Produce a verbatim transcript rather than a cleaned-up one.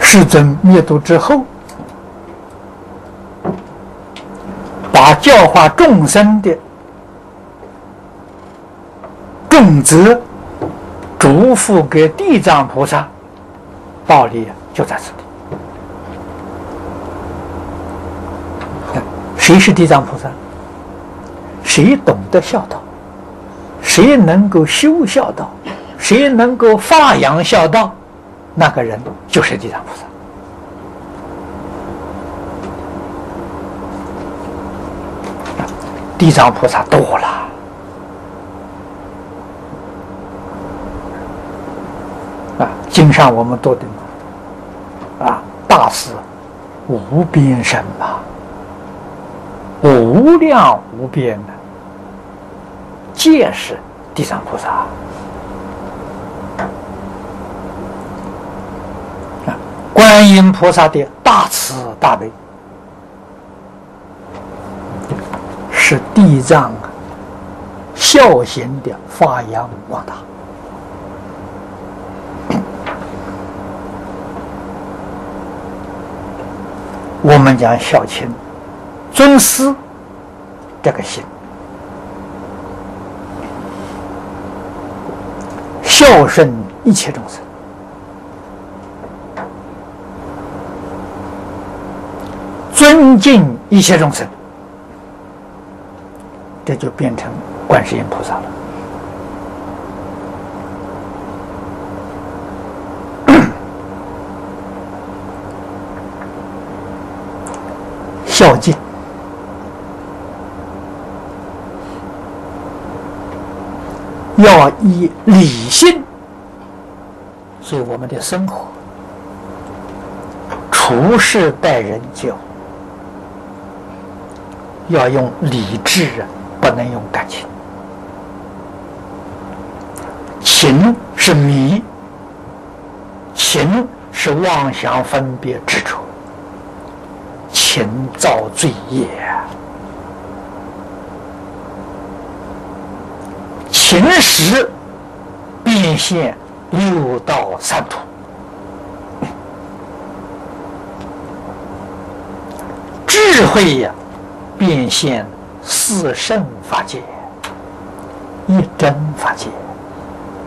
世尊灭度之后，把教化众生的重责嘱咐给地藏菩萨，道理就在此地。谁是地藏菩萨？谁懂得孝道，谁能够修孝道，谁能够发扬孝道，那个人就是地藏菩萨。地藏菩萨多了啊！经上我们读的啊，大士无边身嘛，无量无边的，皆是地藏菩萨啊！观音菩萨的大慈大悲，是地藏孝行的发扬光大。我们讲孝亲、尊师这个心，孝顺一切众生，尊敬一切众生，这就变成观世音菩萨了。孝敬要以理性，所以我们的生活、处事待人接物要用理智啊，不能用感情。情是迷，情是妄想分别执着，情造罪业，情识变现六道三途，智慧呀、啊，变现四圣法界、一真法界。